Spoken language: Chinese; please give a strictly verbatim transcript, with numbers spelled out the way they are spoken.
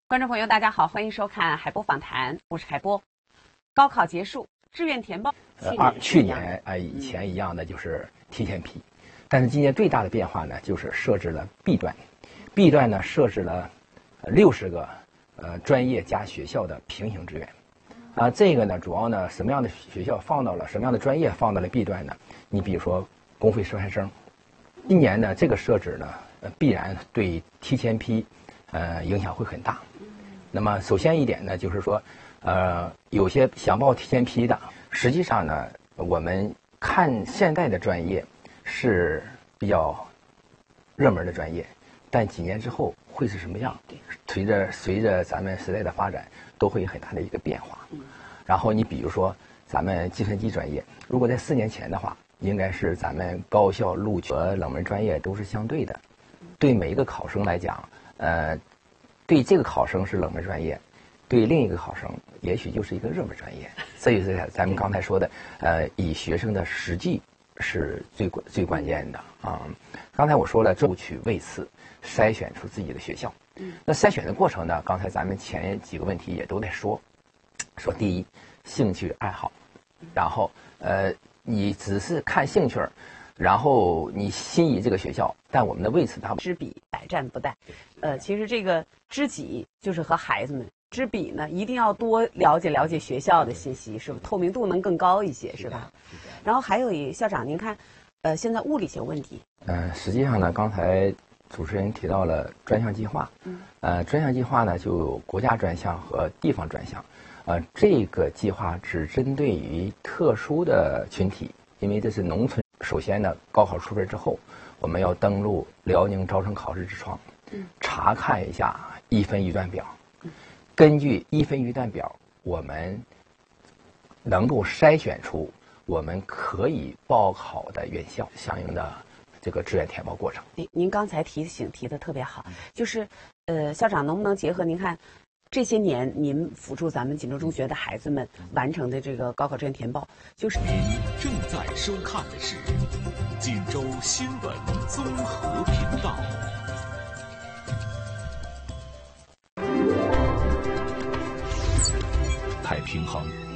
观众朋友，大家好，欢迎收看海波访谈，我是海波。高考结束，志愿填报， 呃，二去年啊、呃、以前一样的就是提前批，但是今年最大的变化呢，就是设置了 B 段 ，B 段呢设置了六十个呃专业加学校的平行志愿。啊、呃，这个呢主要呢什么样的学校放到了什么样的专业放到了 B 段呢？你比如说公费收学生，一年呢这个设置呢，呃必然对提前批呃影响会很大。那么首先一点呢，就是说，呃，有些想报提前批的，实际上呢，我们看现在的专业是比较热门的专业，但几年之后会是什么样？随着随着咱们时代的发展，都会有很大的一个变化。然后你比如说咱们计算机专业，如果在四年前的话，应该是咱们高校录取和冷门专业都是相对的，对每一个考生来讲，呃。对这个考生是冷门专业，对另一个考生也许就是一个热门专业。所以是咱们刚才说的，呃，以学生的实际是最最关键的啊。刚才我说了，录取位次，筛选出自己的学校。那筛选的过程呢，刚才咱们前几个问题也都在说，说第一，兴趣爱好，然后呃，你只是看兴趣儿。然后你心仪这个学校，但我们的位次它知彼百战不殆。呃，其实这个知己就是和孩子们，知彼呢一定要多了解了解学校的信息，是不？透明度能更高一些，是吧？然后还有一校长，您看，呃，现在物理学问题。 呃，实际上呢，刚才主持人提到了专项计划，嗯，呃，专项计划呢就有国家专项和地方专项，呃，这个计划只针对于特殊的群体，因为这是农村。首先呢，高考出分之后，我们要登录辽宁招生考试之窗，查看一下一分一段表。根据一分一段表，我们能够筛选出我们可以报考的院校相应的这个志愿填报过程。 您您刚才提醒提的特别好，就是呃，校长能不能结合您看？这些年，您辅助咱们锦州中学的孩子们完成的这个高考志愿填报，就是您正在收看的是锦州新闻综合频道。太平横